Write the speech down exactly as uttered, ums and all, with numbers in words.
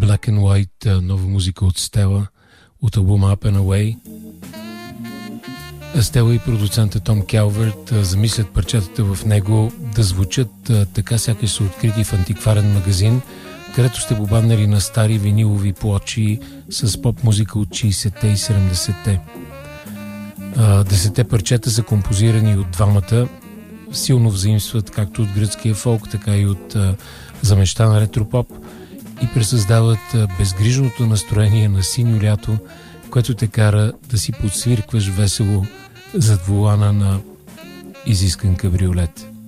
Black and White, нова музика от Стела, от албума Up and Away. Стела и продуцента Том Келверт замислят парчетата в него да звучат така, сякаш са открити в антикварен магазин, където сте побаднали на стари винилови плочи с поп-музика от шейсетте и седемдесетте. Десетте парчета са композирани от двамата, силно взаимстват както от гръцкия фолк, така и от замещана ретропоп и пресъздават безгрижното настроение на синьо лято, което те кара да си подсвиркваш весело зад волана на изискан кабриолет.